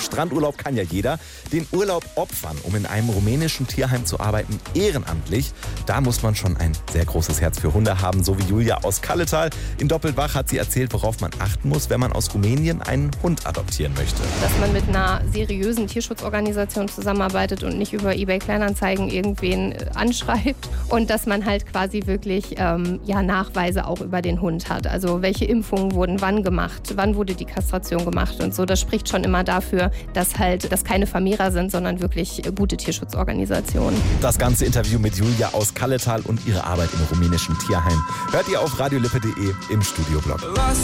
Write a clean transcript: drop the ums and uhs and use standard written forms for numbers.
Strandurlaub kann ja jeder. Den Urlaub opfern, um in einem rumänischen Tierheim zu arbeiten, ehrenamtlich. Da muss man schon ein sehr großes Herz für Hunde haben, so wie Julia aus Kalletal. In Doppelbach hat sie erzählt, worauf man achten muss, wenn man aus Rumänien einen Hund adoptieren möchte. Dass man mit einer seriösen Tierschutzorganisation zusammenarbeitet und nicht über eBay Kleinanzeigen irgendwen anschreibt. Und dass man halt quasi wirklich Nachweise auch über den Hund hat. Also welche Impfungen wurden wann gemacht, wann wurde die Kastration gemacht und so. Das spricht schon immer dafür, dass das keine Vermehrer sind, sondern wirklich gute Tierschutzorganisationen. Das ganze Interview mit Julia aus Kalletal und ihre Arbeit im rumänischen Tierheim hört ihr auf radiolippe.de im Studioblog. Was